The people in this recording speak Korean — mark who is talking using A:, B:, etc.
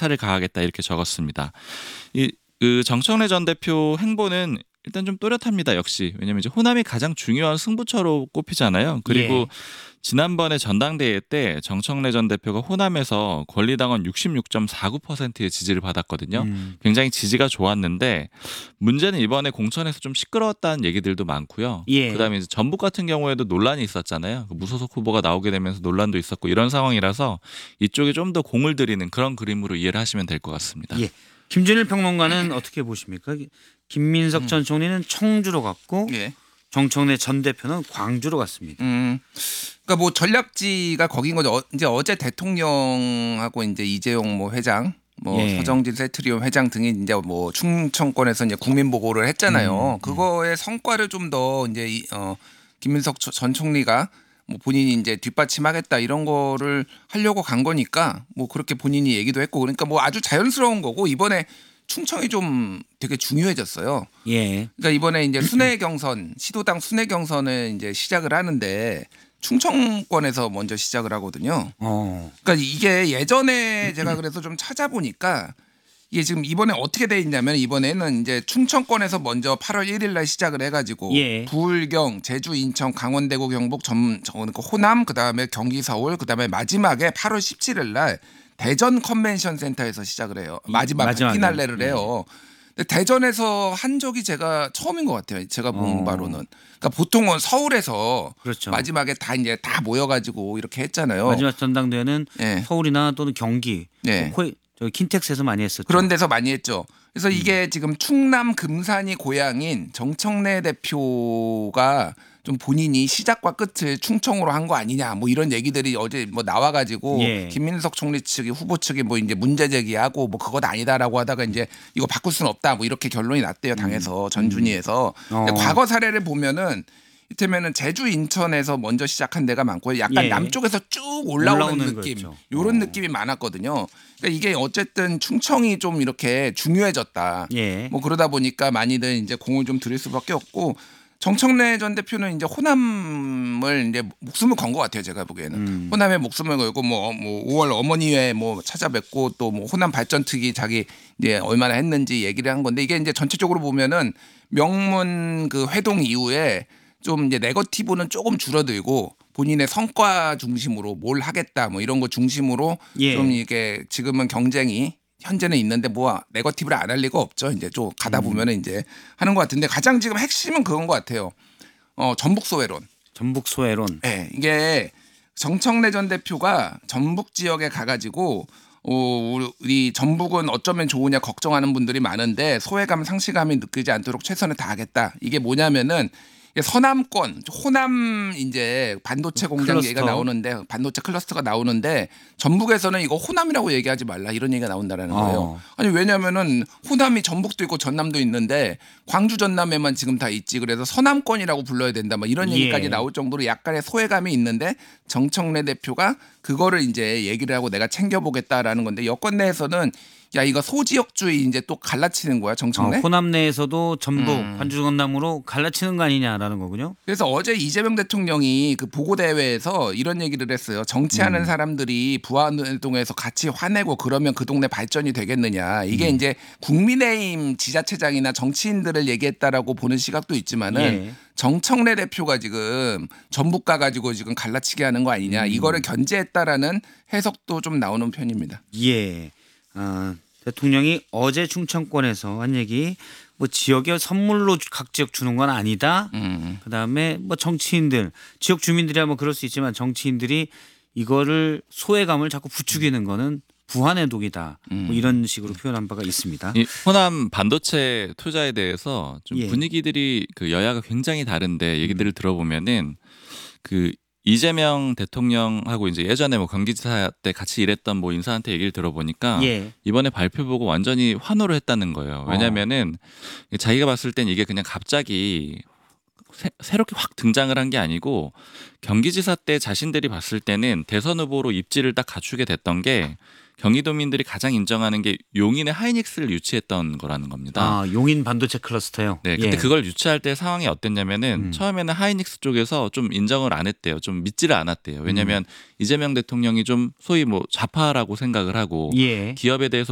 A: 박차를 가하겠다 이렇게 적었습니다. 그 정청래 전 대표 행보는 일단 좀 또렷합니다. 역시 왜냐하면 이제 호남이 가장 중요한 승부처로 꼽히잖아요. 그리고
B: 예.
A: 지난번에 전당대회 때 정청래 전 대표가 호남에서 권리당원 66.49%의 지지를 받았거든요. 굉장히 지지가 좋았는데 문제는 이번에 공천에서 좀 시끄러웠다는 얘기들도 많고요.
B: 예.
A: 그다음에 이제 전북 같은 경우에도 논란이 있었잖아요. 무소속 후보가 나오게 되면서 논란도 있었고 이런 상황이라서 이쪽에 좀 더 공을 들이는 그런 그림으로 이해를 하시면 될 것 같습니다.
B: 예. 김준일 평론가는 어떻게 보십니까? 김민석 전 총리는 청주로 갔고
C: 예.
B: 정청래 전 대표는 광주로 갔습니다.
C: 그러니까 뭐 전략지가 거긴 거죠. 이제 어제 대통령하고 이제 이재용 뭐 회장, 뭐
B: 예.
C: 서정진 세트리온 회장 등이 이제 뭐 충청권에서 이제 국민 보고를 했잖아요. 그거의 성과를 좀 더 이제 김민석 전 총리가 뭐 본인이 이제 뒷받침하겠다 이런 거를 하려고 간 거니까 뭐 그렇게 본인이 얘기도 했고 그러니까 뭐 아주 자연스러운 거고 이번에 충청이 좀 되게 중요해졌어요.
B: 예.
C: 그러니까 이번에 이제 순회 경선, 시도당 순회 경선을 이제 시작을 하는데 충청권에서 먼저 시작을 하거든요. 그러니까 이게 예전에 제가 그래서 좀 찾아보니까 이게 지금 이번에 어떻게 돼 있냐면 이번에는 이제 충청권에서 먼저 8월 1일 날 시작을 해가지고
B: 예.
C: 부울경, 제주, 인천, 강원대구, 경북, 그러니까 호남, 그다음에 경기, 서울, 그다음에 마지막에 8월 17일 날 대전 컨벤션 센터에서 시작을 해요. 마지막에 피날레를 해요. 근데 대전에서 한 적이 제가 처음인 것 같아요. 제가 본 바로는. 그러니까 보통은 서울에서
B: 그렇죠.
C: 마지막에 다 이제 다 모여가지고 이렇게 했잖아요.
B: 마지막 전당대회는
C: 예.
B: 서울이나 또는 경기,
C: 예.
B: 킨텍스에서 많이 했었죠.
C: 그런 데서 많이 했죠. 그래서 이게 지금 충남 금산이 고향인 정청래 대표가 좀 본인이 시작과 끝을 충청으로 한 거 아니냐 뭐 이런 얘기들이 어제 뭐 나와가지고
B: 예.
C: 김민석 총리 측이 후보 측이 뭐 이제 문제 제기하고 뭐 그건 아니다라고 하다가 이제 이거 바꿀 수는 없다 뭐 이렇게 결론이 났대요 당에서 전준위에서. 근데 과거 사례를 보면은 이를테면은 제주 인천에서 먼저 시작한 데가 많고요. 약간
B: 예.
C: 남쪽에서 쭉 올라오는 느낌
B: 거였죠.
C: 이런 느낌이 많았거든요. 그러니까 이게 어쨌든 충청이 좀 이렇게 중요해졌다.
B: 예.
C: 뭐 그러다 보니까 많이들 이제 공을 좀 들일 수밖에 없고 정청래 전 대표는 이제 호남을 이제 목숨을 건 것 같아요. 제가 보기에는 호남에 목숨을 걸고 뭐 5월 어머니회 뭐 찾아뵙고 또 뭐 호남 발전특위 자기 이제 얼마나 했는지 얘기를 한 건데 이게 이제 전체적으로 보면은 명문 그 회동 이후에 좀 이제 네거티브는 조금 줄어들고 본인의 성과 중심으로 뭘 하겠다 뭐 이런 거 중심으로
B: 예.
C: 좀 이게 지금은 경쟁이 현재는 있는데 뭐 네거티브를 안 할 리가 없죠. 이제 좀 가다 보면은 이제 하는 것 같은데 가장 지금 핵심은 그건 것 같아요. 전북 소외론.
B: 전북 소외론.
C: 네, 이게 정청래 전 대표가 전북 지역에 가가지고 우리 전북은 어쩌면 좋으냐 걱정하는 분들이 많은데 소외감 상실감이 느끼지 않도록 최선을 다하겠다. 이게 뭐냐면은 서남권 호남 이제 반도체 공장
B: 클러스터.
C: 얘기가 나오는데 반도체 클러스터가 나오는데 전북에서는 이거 호남이라고 얘기하지 말라 이런 얘기가 나온다라는 거예요. 아니 왜냐면은 호남이 전북도 있고 전남도 있는데 광주 전남에만 지금 다 있지 그래서 서남권이라고 불러야 된다 뭐 이런 얘기까지
B: 예.
C: 나올 정도로 약간의 소외감이 있는데 정청래 대표가 그거를 이제 얘기를 하고 내가 챙겨보겠다라는 건데 여권 내에서는 야 이거 소지역주의 이제 또 갈라치는 거야 정청래.
B: 호남 내에서도 전북 반주 전남으로 갈라치는 거 아니냐라는 거군요.
C: 그래서 어제 이재명 대통령이 그 보고 대회에서 이런 얘기를 했어요. 정치하는 사람들이 부안동에서 같이 화내고 그러면 그 동네 발전이 되겠느냐. 이게 이제 국민의힘 지자체장이나 정치인들을 얘기했다라고 보는 시각도 있지만은
B: 예.
C: 정청래 대표가 지금 전북 가가지고 지금 갈라치게 하는 거 아니냐. 이거를 견제했다라는 해석도 좀 나오는 편입니다.
B: 예. 대통령이 어제 충청권에서 한 얘기 뭐 지역에 선물로 각 지역 주는 건 아니다. 그다음에 뭐 정치인들 지역 주민들이야 뭐 그럴 수 있지만 정치인들이 이거를 소외감을 자꾸 부추기는 거는 부안의 독이다. 뭐 이런 식으로 표현한 바가 있습니다.
A: 이 호남 반도체 투자에 대해서 좀
B: 예.
A: 분위기들이 그 여야가 굉장히 다른데 얘기들을 들어보면은 그 이재명 대통령하고 이제 예전에 뭐 경기지사 때 같이 일했던 뭐 인사한테 얘기를 들어보니까
B: 예.
A: 이번에 발표 보고 완전히 환호를 했다는 거예요. 왜냐면은 자기가 봤을 땐 이게 그냥 갑자기 새롭게 확 등장을 한 게 아니고 경기지사 때 자신들이 봤을 때는 대선 후보로 입지를 딱 갖추게 됐던 게 경기도민들이 가장 인정하는 게 용인의 하이닉스를 유치했던 거라는 겁니다.
B: 용인 반도체 클러스터요.
A: 네, 그때 그걸 유치할 때 상황이 어땠냐면은 처음에는 하이닉스 쪽에서 좀 인정을 안 했대요. 좀 믿지를 않았대요. 왜냐하면 이재명 대통령이 좀 소위 뭐 좌파라고 생각을 하고
B: 예.
A: 기업에 대해서